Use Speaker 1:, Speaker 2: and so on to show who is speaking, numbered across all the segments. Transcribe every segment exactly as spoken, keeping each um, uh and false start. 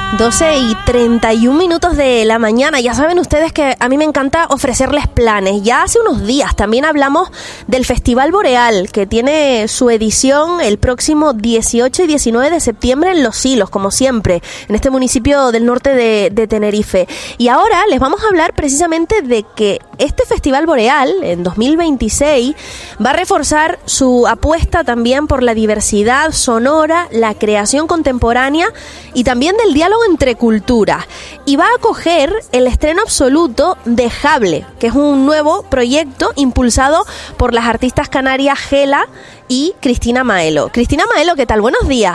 Speaker 1: doce y treinta y un minutos de la mañana. Ya saben ustedes que a mí me encanta ofrecerles planes. Ya hace unos días también hablamos del Festival Boreal, que tiene su edición el próximo dieciocho y diecinueve de septiembre en Los Silos, como siempre, en este municipio del norte de, de Tenerife. Y ahora les vamos a hablar precisamente de que este Festival Boreal, en dos mil veintiséis, va a reforzar su apuesta también por la diversidad sonora, la creación contemporánea y también del diálogo entre culturas, y va a acoger el estreno absoluto de Jable, que es un nuevo proyecto impulsado por las artistas canarias Gela y Cristina Maelo. Cristina Maelo, ¿qué tal? Buenos días.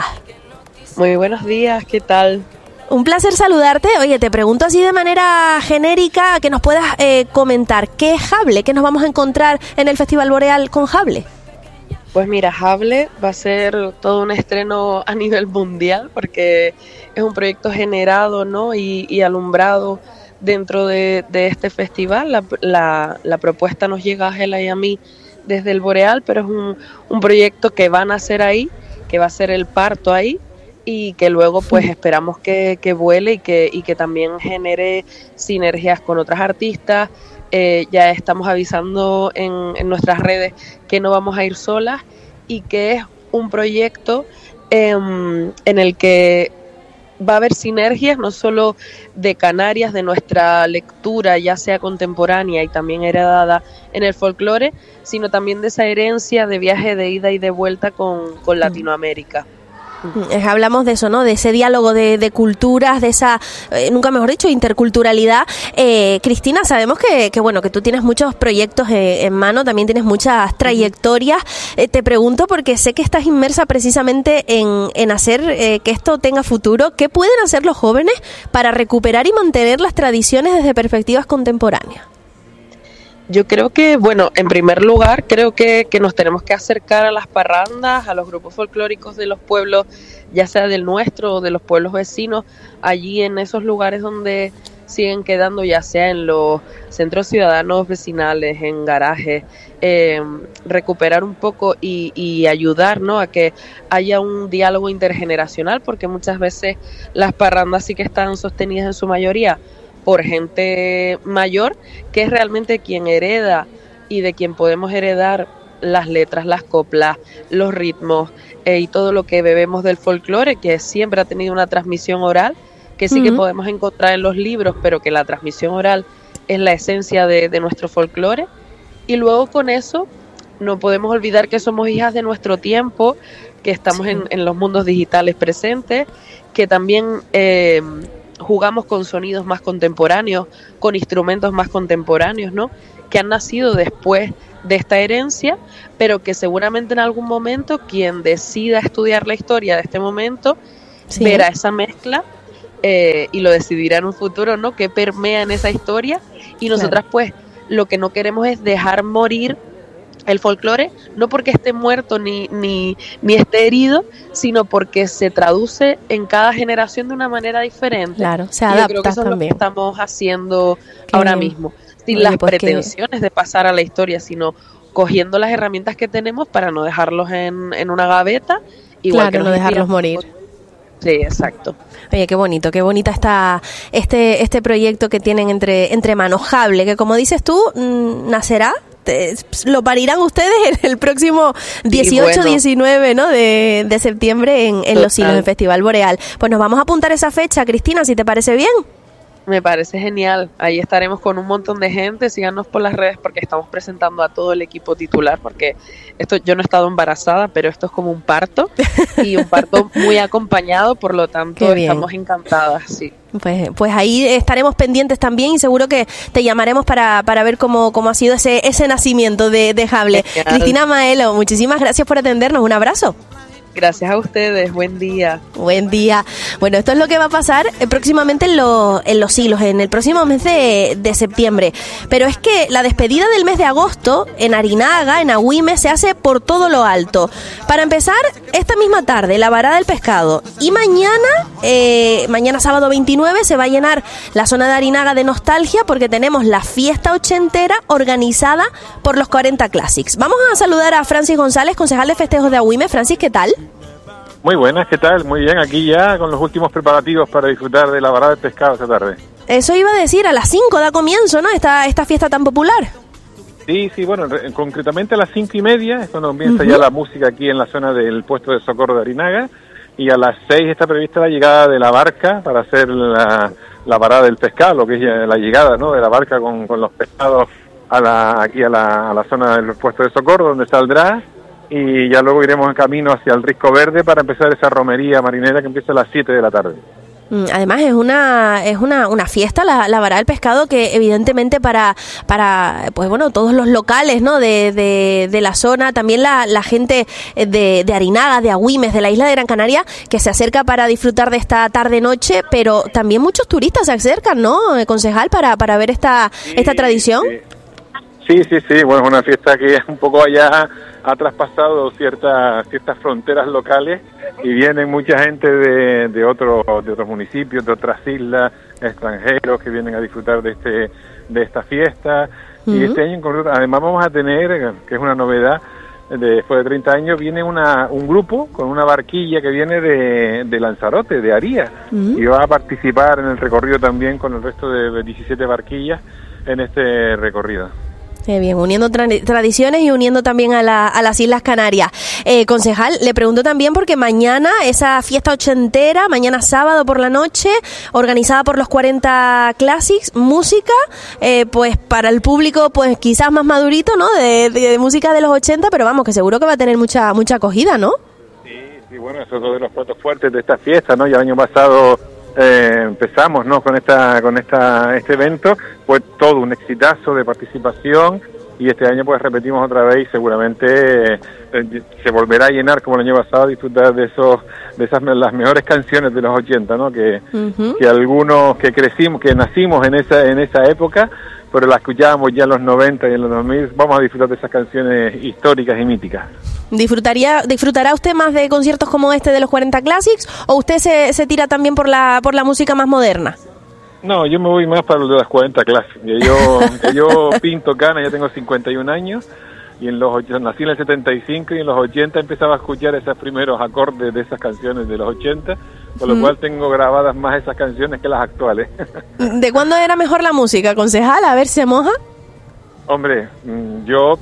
Speaker 2: Muy buenos días, ¿qué tal?
Speaker 1: Un placer saludarte. Oye, te pregunto así de manera genérica que nos puedas eh, comentar, ¿qué es Jable? ¿Qué nos vamos a encontrar en el Festival Boreal con Jable?
Speaker 2: Pues mira, Jable va a ser todo un estreno a nivel mundial porque es un proyecto generado, ¿no? y, y alumbrado dentro de, de este festival. La, la, la propuesta nos llega a Gela y a mí desde el Boreal, pero es un, un proyecto que van a hacer ahí, que va a ser el parto ahí y que luego pues esperamos que, que vuele y que, y que también genere sinergias con otras artistas. Eh, ya estamos avisando en, en nuestras redes que no vamos a ir solas y que es un proyecto eh, en el que va a haber sinergias no solo de Canarias, de nuestra lectura, ya sea contemporánea y también heredada en el folclore, sino también de esa herencia de viaje de ida y de vuelta con, con Latinoamérica.
Speaker 1: Hablamos de eso, ¿no? De ese diálogo de, de culturas, de esa, eh, nunca mejor dicho, interculturalidad. Eh, Cristina, sabemos que, que, bueno, que tú tienes muchos proyectos eh, en mano, también tienes muchas trayectorias. Eh, te pregunto porque sé que estás inmersa precisamente en, en hacer eh, que esto tenga futuro. ¿Qué pueden hacer los jóvenes para recuperar y mantener las tradiciones desde perspectivas contemporáneas?
Speaker 2: Yo creo que, bueno, en primer lugar, creo que, que nos tenemos que acercar a las parrandas, a los grupos folclóricos de los pueblos, ya sea del nuestro o de los pueblos vecinos, allí en esos lugares donde siguen quedando, ya sea en los centros ciudadanos vecinales, en garajes, eh, recuperar un poco y, y ayudar, ¿no?, a que haya un diálogo intergeneracional, porque muchas veces las parrandas sí que están sostenidas en su mayoría por gente mayor, que es realmente quien hereda y de quien podemos heredar las letras, las coplas, los ritmos eh, y todo lo que bebemos del folclore, que siempre ha tenido una transmisión oral, que sí uh-huh. que podemos encontrar en los libros, pero que la transmisión oral es la esencia de, de nuestro folclore. Y luego con eso no podemos olvidar que somos hijas de nuestro tiempo, que estamos sí. en, en los mundos digitales presentes, que también Eh, jugamos con sonidos más contemporáneos, con instrumentos más contemporáneos, ¿no?, que han nacido después de esta herencia, pero que seguramente en algún momento quien decida estudiar la historia de este momento sí. verá esa mezcla eh, y lo decidirá en un futuro, ¿no?, que permea en esa historia. Y nosotras claro. pues lo que no queremos es dejar morir el folclore, no porque esté muerto ni, ni, ni esté herido, sino porque se traduce en cada generación de una manera diferente.
Speaker 1: Claro, se
Speaker 2: adapta
Speaker 1: también.
Speaker 2: Yo creo que eso también. Es lo que estamos haciendo
Speaker 1: Qué
Speaker 2: ahora
Speaker 1: bien.
Speaker 2: mismo, sin
Speaker 1: Oye,
Speaker 2: las
Speaker 1: pues
Speaker 2: pretensiones que... de pasar a la historia, sino cogiendo las herramientas que tenemos para no dejarlos en, en una gaveta. Igual
Speaker 1: claro,
Speaker 2: que
Speaker 1: no dejarlos morir.
Speaker 2: Sí, exacto.
Speaker 1: Oye, qué bonito, qué bonita está este este proyecto que tienen entre, entre manos. Jable, que como dices tú, mmm, nacerá. Lo parirán ustedes en el próximo dieciocho diecinueve bueno. ¿no? de, de septiembre en, en Los Silos, en Festival Boreal. Pues nos vamos a apuntar esa fecha, Cristina, si te parece bien.
Speaker 2: Me parece genial. Ahí estaremos con un montón de gente. Síganos por las redes porque estamos presentando a todo el equipo titular, porque esto yo no he estado embarazada, pero esto es como un parto y un parto muy acompañado, por lo tanto estamos encantadas, sí.
Speaker 1: Pues, pues ahí estaremos pendientes también y seguro que te llamaremos para, para ver cómo, cómo ha sido ese, ese nacimiento de, de Jable. Genial. Cristina Maelo, muchísimas gracias por atendernos. Un abrazo.
Speaker 2: Gracias a ustedes, buen día.
Speaker 1: Buen día. Bueno, esto es lo que va a pasar próximamente en, lo, en Los Silos, en el próximo mes de, de septiembre. Pero es que la despedida del mes de agosto en Arinaga, en Agüime, se hace por todo lo alto. Para empezar, esta misma tarde, la varada del pescado. Y mañana, eh, mañana sábado veintinueve, se va a llenar la zona de Arinaga de nostalgia porque tenemos la fiesta ochentera organizada por los cuarenta Classics. Vamos a saludar a Francis González, concejal de festejos de Agüime. Francis, ¿qué tal?
Speaker 3: Muy buenas, ¿qué tal? Muy bien, aquí ya con los últimos preparativos para disfrutar de la varada de pescado esta tarde.
Speaker 1: Eso iba a decir, a las cinco da comienzo, ¿no? Esta, esta fiesta tan popular.
Speaker 3: Sí, sí, bueno, concretamente a las cinco y media es cuando comienza uh-huh. ya la música aquí en la zona del puesto de socorro de Arinaga, y a las seis está prevista la llegada de la barca para hacer la, la varada del pescado, lo que es la llegada, ¿no?, de la barca con, con los pescados a la, aquí a la, a la zona del puesto de socorro, donde saldrá, y ya luego iremos en camino hacia el Risco Verde para empezar esa romería marinera que empieza a las siete de la tarde.
Speaker 1: Además es una es una, una fiesta la, la varada del pescado, que evidentemente para para pues bueno todos los locales, ¿no?, de, de, de la zona, también la, la gente de, de Arinaga, de Agüimes, de la isla de Gran Canaria, que se acerca para disfrutar de esta tarde noche, pero también muchos turistas se acercan, ¿no, concejal, para para ver esta sí, esta tradición?
Speaker 3: Sí. Sí, sí, sí, bueno, es una fiesta que un poco allá ha traspasado ciertas ciertas fronteras locales y viene mucha gente de, de, otros de otros municipios, de otras islas, extranjeros que vienen a disfrutar de este de esta fiesta. Uh-huh. Y este año en concreto, además vamos a tener, que es una novedad, después de treinta años, viene una un grupo con una barquilla que viene de, de Lanzarote, de Aría, uh-huh. y va a participar en el recorrido también con el resto de diecisiete barquillas en este recorrido.
Speaker 1: Qué bien, uniendo tra- tradiciones y uniendo también a, la, a las Islas Canarias. Eh, concejal, le pregunto también porque mañana esa fiesta ochentera, mañana sábado por la noche, organizada por los cuarenta Classics, música, eh, pues para el público pues quizás más madurito, ¿no?, de, de, de música de los ochenta, pero vamos, que seguro que va a tener mucha mucha acogida, ¿no?
Speaker 3: Sí, sí, bueno, eso es uno de los platos fuertes de esta fiesta, ¿no? Ya el año pasado Eh, empezamos, ¿no?, con esta con esta este evento, fue todo un exitazo de participación, y este año pues repetimos otra vez y seguramente eh, se volverá a llenar como el año pasado, a disfrutar de esos de esas las mejores canciones de los ochenta, ¿no?, que uh-huh. que algunos que crecimos, que nacimos en esa en esa época, pero las escuchábamos ya en los noventa y en los dos mil, vamos a disfrutar de esas canciones históricas y míticas.
Speaker 1: ¿Disfrutaría, disfrutará usted más de conciertos como este de los cuarenta Classics, o usted se, se tira también por la por la música más moderna?
Speaker 3: No, yo me voy más para lo de las cuarenta Classics. Yo, yo pinto cana, ya tengo cincuenta y un años, y en los nací en el setenta y cinco, y en los ochenta empezaba a escuchar esos primeros acordes de esas canciones de los ochenta, con lo mm. cual tengo grabadas más esas canciones que las actuales.
Speaker 1: ¿De cuándo era mejor la música, concejal? A ver, ¿se moja?
Speaker 3: Hombre, yo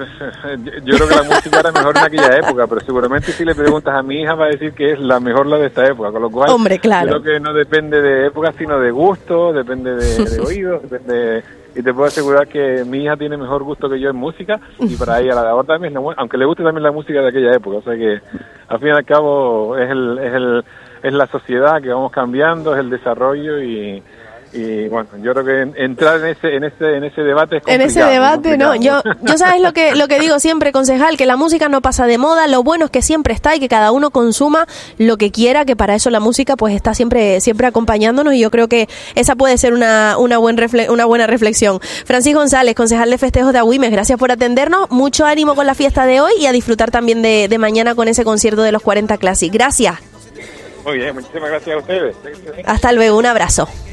Speaker 3: yo creo que la música era mejor en aquella época, pero seguramente si le preguntas a mi hija va a decir que es la mejor la de esta época, con lo cual
Speaker 1: Hombre, claro.
Speaker 3: creo que no depende de época, sino de gusto, depende de, de oídos, depende, y te puedo asegurar que mi hija tiene mejor gusto que yo en música, y para ella la de ahora también, aunque le guste también la música de aquella época, o sea que al fin y al cabo es el es el es la sociedad que vamos cambiando, es el desarrollo, y y bueno, yo creo que entrar en ese en ese en ese debate es complicado.
Speaker 1: En ese debate, no, yo yo sabes lo que lo que digo siempre, concejal, que la música no pasa de moda, lo bueno es que siempre está y que cada uno consuma lo que quiera, que para eso la música pues está siempre siempre acompañándonos, y yo creo que esa puede ser una una buen refle- una buena reflexión. Francis González, concejal de festejos de Agüimes, gracias por atendernos, mucho ánimo con la fiesta de hoy y a disfrutar también de, de mañana con ese concierto de los cuarenta Classic. Gracias.
Speaker 3: Muy bien, muchísimas gracias a ustedes.
Speaker 1: Hasta luego, un abrazo.